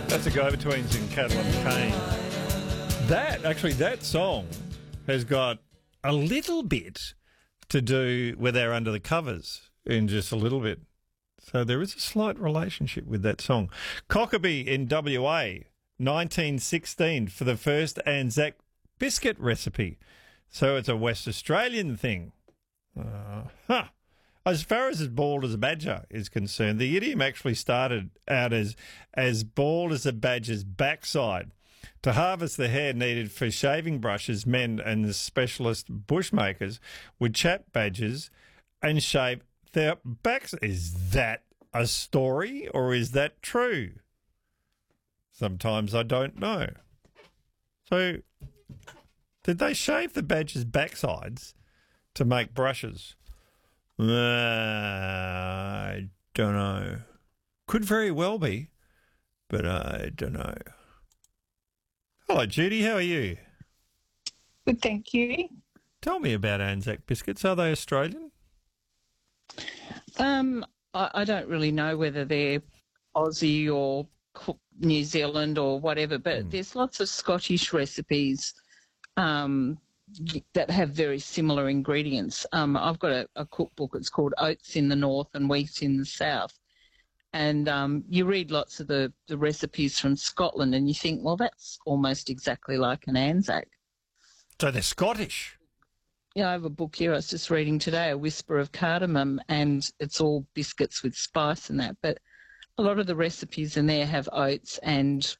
That's a go-betweens in Cattle and Cane. That song has got a little bit to do with our Under the Covers in just a little bit. So there is a slight relationship with that song. Cockabee in WA, 1916, for the first Anzac biscuit recipe. So it's a West Australian thing. As far as bald as a badger is concerned, the idiom actually started out as bald as a badger's backside. To harvest the hair needed for shaving brushes, men and the specialist bushmakers would chap badgers and shave their backs. Is that a story or is that true? Sometimes I don't know. So, did they shave the badgers' backsides to make brushes? I don't know. Could very well be, but I don't know. Hello, Judy. How are you? Good, thank you. Tell me about Anzac biscuits. Are they Australian? I don't really know whether they're Aussie or New Zealand or whatever, but there's lots of Scottish recipes that have very similar ingredients. I've got a cookbook. It's called Oats in the North and Wheat in the South. And you read lots of the recipes from Scotland and you think, well, that's almost exactly like an Anzac. So they're Scottish? Yeah, I have a book here I was just reading today, A Whisper of Cardamom, and it's all biscuits with spice and that. But a lot of the recipes in there have oats and,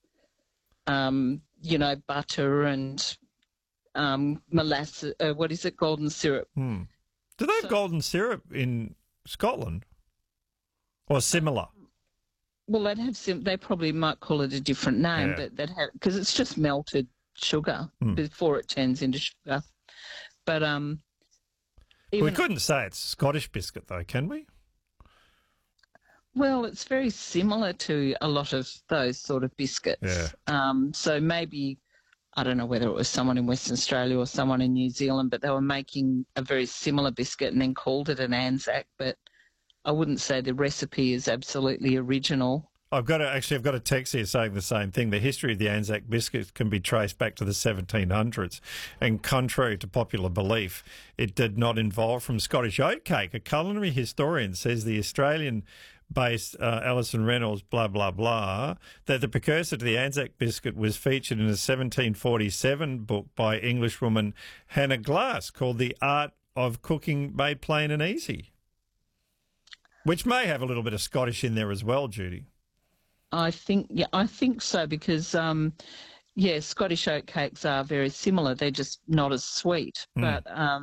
butter and molasses, golden syrup. Do they have golden syrup in Scotland? Or similar? Well, they'd have they probably might call it a different name, but they'd have, because it's just melted sugar before it turns into sugar. But we couldn't say it's Scottish biscuit, though, can we? Well, it's very similar to a lot of those sort of biscuits. Yeah. So maybe, I don't know whether it was someone in Western Australia or someone in New Zealand, but they were making a very similar biscuit and then called it an Anzac. But I wouldn't say the recipe is absolutely original. I've got a text here saying the same thing. The history of the Anzac biscuit can be traced back to the 1700s, and contrary to popular belief, it did not evolve from Scottish oatcake. A culinary historian says the Australian-based Alison Reynolds, blah, blah, blah, that the precursor to the Anzac biscuit was featured in a 1747 book by Englishwoman Hannah Glass called The Art of Cooking Made Plain and Easy, which may have a little bit of Scottish in there as well, Judy. I think so because, Scottish oatcakes are very similar. They're just not as sweet. But,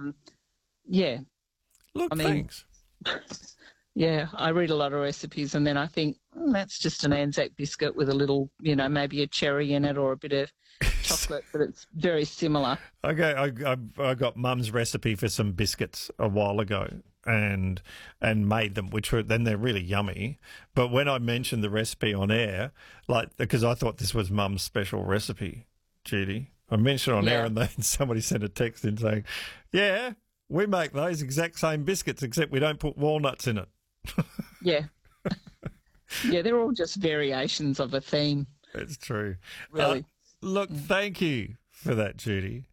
Look, thanks. Yeah, I read a lot of recipes and then I think, that's just an Anzac biscuit with a little, maybe a cherry in it or a bit of chocolate, but it's very similar. Okay, I got Mum's recipe for some biscuits a while ago and made them, then they're really yummy. But when I mentioned the recipe on air, because I thought this was Mum's special recipe, Judy, I mentioned it on air and then somebody sent a text in saying, yeah, we make those exact same biscuits except we don't put walnuts in it. Yeah. Yeah, they're all just variations of a theme. That's true. Really. Look, thank you for that, Judy.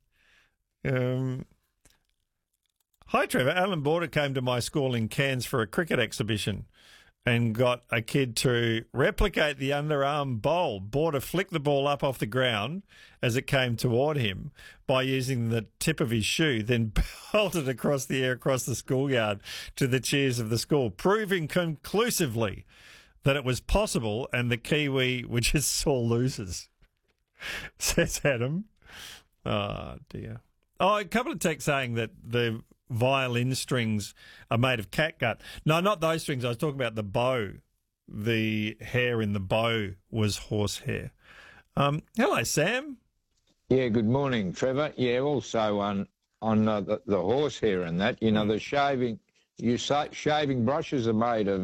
Hi, Trevor. Alan Border came to my school in Cairns for a cricket exhibition and got a kid to replicate the underarm bowl. Border flicked the ball up off the ground as it came toward him by using the tip of his shoe, then belted across the air across the schoolyard to the cheers of the school, proving conclusively that it was possible and the Kiwi were just sore losers, says Adam. Oh, dear. Oh, a couple of texts saying that the violin strings are made of catgut. No, not those strings. I was talking about the bow. The hair in the bow was horsehair. Hello, Sam. Yeah, good morning, Trevor. Yeah, also on the horsehair and that, the shaving brushes are made of